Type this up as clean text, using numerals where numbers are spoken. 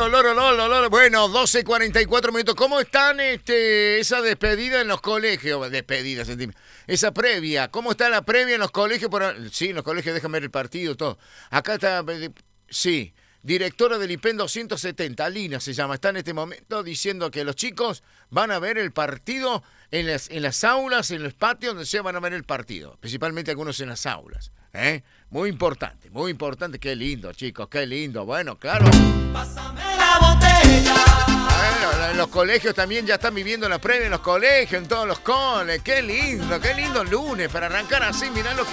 loro. Bueno, 12:44 minutos. ¿Cómo están esa despedida en los colegios? Despedida, sentimos. Esa previa. ¿Cómo está la previa en los colegios? Sí, en los colegios dejan ver el partido, todo. Acá está, sí, directora del IPEN 270, Lina se llama. Está en este momento diciendo que los chicos van a ver el partido en las aulas, en los patios, donde se van a ver el partido. Principalmente algunos en las aulas. Muy importante. Qué lindo, chicos, qué lindo. Bueno, claro. Pásame la botella. Bueno, en los colegios también ya están viviendo la previa en los colegios, en todos los coles. Qué lindo lunes para arrancar así. Mirá lo que